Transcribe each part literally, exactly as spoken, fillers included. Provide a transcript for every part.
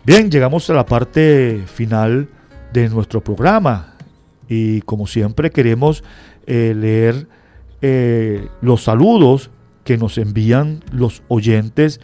Bien, llegamos a la parte final de nuestro programa y como siempre queremos eh, leer eh, los saludos que nos envían los oyentes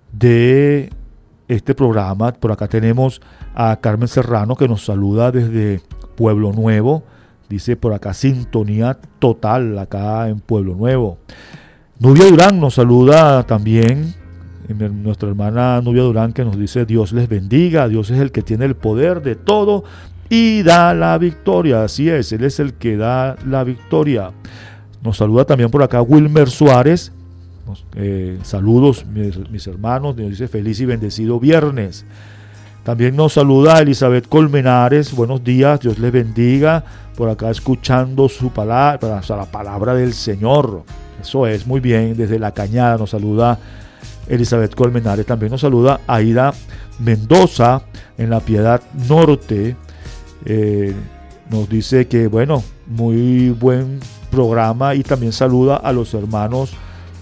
de este programa. Por acá tenemos a Carmen Serrano, que nos saluda desde Pueblo Nuevo. Dice por acá sintonía total acá en Pueblo Nuevo. Nubia Durán nos saluda también, nuestra hermana Nubia Durán, que nos dice Dios les bendiga, Dios es el que tiene el poder de todo y da la victoria. Así es, Él es el que da la victoria. Nos saluda también por acá Wilmer Suárez. Nos, eh, saludos mis, mis hermanos, nos dice feliz y bendecido viernes. También nos saluda Elizabeth Colmenares, buenos días, Dios les bendiga, por acá escuchando su palabra, o sea, la palabra del Señor. Eso es, muy bien, desde La Cañada nos saluda Elizabeth Colmenares. También nos saluda Aida Mendoza en La Piedad Norte. Eh, nos dice que, bueno, muy buen programa, y también saluda a los hermanos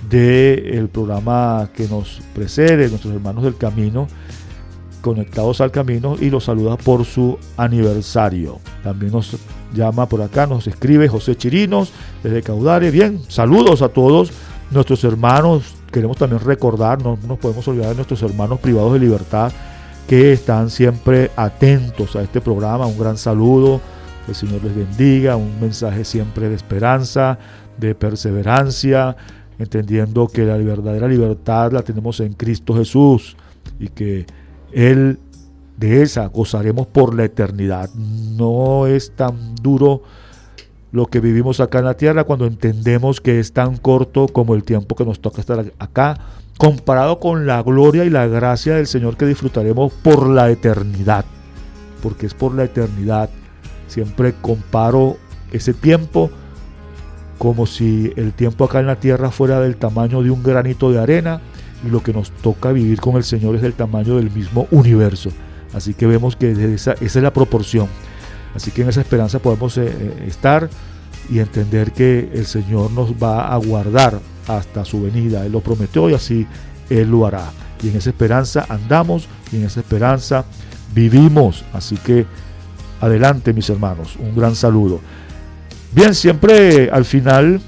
del programa que nos precede, nuestros hermanos del camino, conectados al camino, y los saluda por su aniversario. También nos llama por acá, nos escribe José Chirinos desde Caudare. Bien, saludos a todos nuestros hermanos. Queremos también recordar, no nos podemos olvidar de nuestros hermanos privados de libertad que están siempre atentos a este programa. Un gran saludo, el Señor les bendiga, un mensaje siempre de esperanza, de perseverancia, entendiendo que la verdadera libertad la tenemos en Cristo Jesús y que Él, de esa gozaremos por la eternidad. No es tan duro lo que vivimos acá en la tierra cuando entendemos que es tan corto como el tiempo que nos toca estar acá, comparado con la gloria y la gracia del Señor que disfrutaremos por la eternidad, porque es por la eternidad. Siempre comparo ese tiempo como si el tiempo acá en la tierra fuera del tamaño de un granito de arena, y lo que nos toca vivir con el Señor es del tamaño del mismo universo. Así que vemos que esa, esa es la proporción. Así que en esa esperanza podemos eh, estar y entender que el Señor nos va a guardar hasta su venida. Él lo prometió y así Él lo hará. Y en esa esperanza andamos y en esa esperanza vivimos. Así que adelante, mis hermanos. Un gran saludo. Bien, siempre al final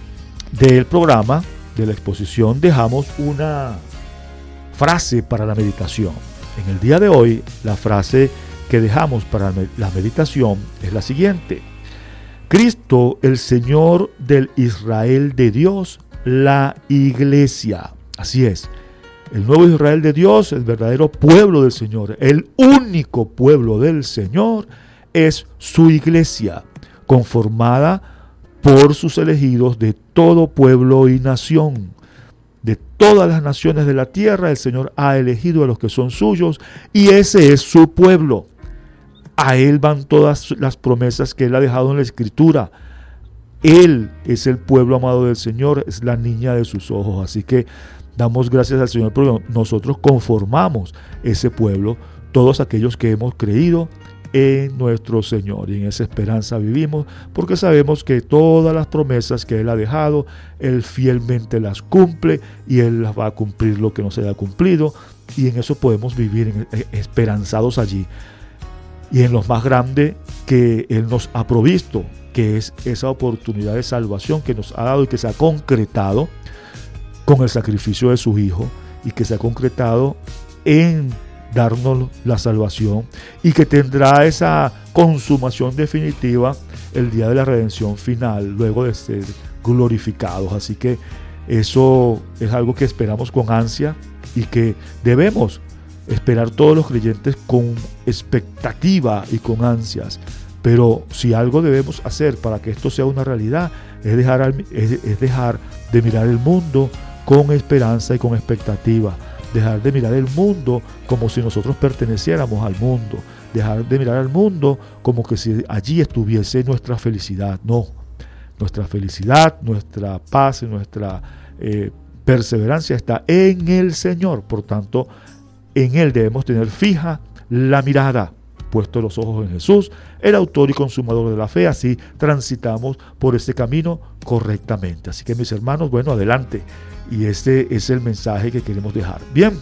del programa, de la exposición, dejamos una frase para la meditación. En el día de hoy, la frase que dejamos para la meditación es la siguiente: Cristo, el Señor del Israel de Dios, la iglesia. Así es, el nuevo Israel de Dios, el verdadero pueblo del Señor, el único pueblo del Señor, es su iglesia, conformada por sus elegidos de todo pueblo y nación. De todas las naciones de la tierra, el Señor ha elegido a los que son suyos, y ese es su pueblo. A Él van todas las promesas que Él ha dejado en la Escritura. Él es el pueblo amado del Señor, es la niña de sus ojos. Así que damos gracias al Señor porque nosotros conformamos ese pueblo, todos aquellos que hemos creído en nuestro Señor, y en esa esperanza vivimos, porque sabemos que todas las promesas que Él ha dejado, Él fielmente las cumple, y Él las va a cumplir lo que no se haya cumplido, y en eso podemos vivir esperanzados allí, y en lo más grande que Él nos ha provisto, que es esa oportunidad de salvación que nos ha dado y que se ha concretado con el sacrificio de su Hijo, y que se ha concretado en darnos la salvación, y que tendrá esa consumación definitiva el día de la redención final, luego de ser glorificados. Así que eso es algo que esperamos con ansia, y que debemos esperar todos los creyentes con expectativa y con ansias. Pero si algo debemos hacer para que esto sea una realidad, es dejar, al, es, es dejar de mirar el mundo con esperanza y con expectativa. Dejar de mirar el mundo como si nosotros perteneciéramos al mundo. Dejar de mirar al mundo como que si allí estuviese nuestra felicidad. No, nuestra felicidad, nuestra paz y nuestra eh, perseverancia está en el Señor. Por tanto, en Él debemos tener fija la mirada, puesto los ojos en Jesús, el autor y consumador de la fe. Así transitamos por este camino correctamente. Así que, mis hermanos, bueno, adelante. Y este es el mensaje que queremos dejar. Bien,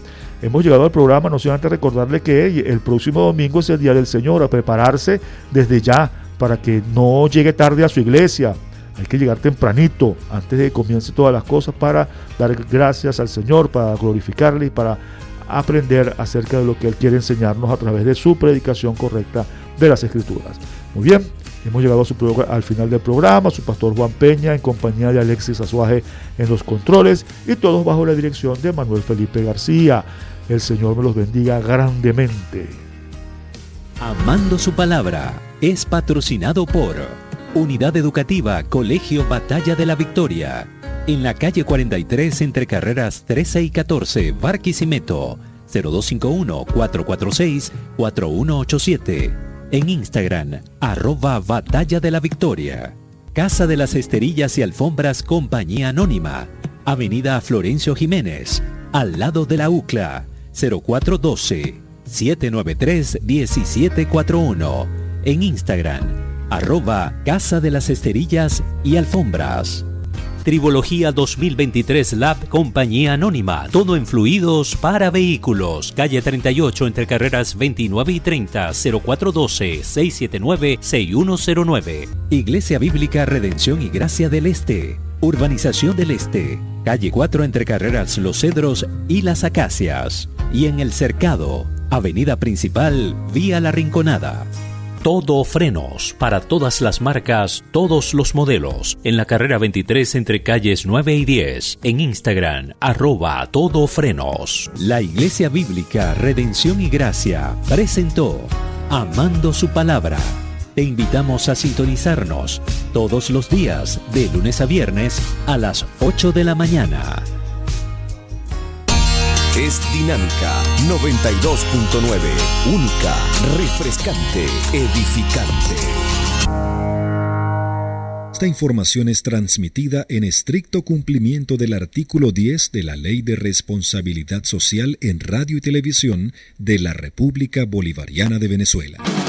hemos llegado al programa, no sin antes recordarle que el próximo domingo es el Día del Señor, a prepararse desde ya para que no llegue tarde a su iglesia. Hay que llegar tempranito, antes de que comience todas las cosas, para dar gracias al Señor, para glorificarle y para aprender acerca de lo que Él quiere enseñarnos a través de su predicación correcta de las Escrituras. Muy bien, hemos llegado a su al final del programa, su pastor Juan Peña en compañía de Alexis Azuaje en los controles y todos bajo la dirección de Manuel Felipe García. El Señor me los bendiga grandemente. Amando su palabra es patrocinado por Unidad Educativa Colegio Batalla de la Victoria, en la calle cuarenta y tres entre carreras trece y catorce, Barquisimeto, cero dos cinco uno, cuatro cuatro seis, cuatro uno ocho siete. En Instagram, arroba Batalla de la Victoria. Casa de las Esterillas y Alfombras Compañía Anónima, Avenida Florencio Jiménez, al lado de la U C L A, cero cuatro uno dos, siete nueve tres, uno siete cuatro uno. En Instagram, arroba Casa de las Esterillas y Alfombras. Tribología dos mil veintitrés Lab Compañía Anónima, todo en fluidos para vehículos, calle treinta y ocho entre carreras veintinueve y treinta, cero cuatro uno dos, seis siete nueve, seis uno cero nueve. Iglesia Bíblica Redención y Gracia del Este, Urbanización del Este, calle cuatro entre carreras Los Cedros y Las Acacias, y en El Cercado, avenida principal, vía La Rinconada. Todo Frenos, para todas las marcas, todos los modelos, en la carrera veintitrés entre calles nueve y diez, en Instagram, arroba Todo Frenos. La Iglesia Bíblica Redención y Gracia presentó Amando su Palabra. Te invitamos a sintonizarnos todos los días, de lunes a viernes, a las ocho de la mañana. Es Dinámica noventa y dos punto nueve, única, refrescante, edificante. Esta información es transmitida en estricto cumplimiento del artículo diez de la Ley de Responsabilidad Social en Radio y Televisión de la República Bolivariana de Venezuela.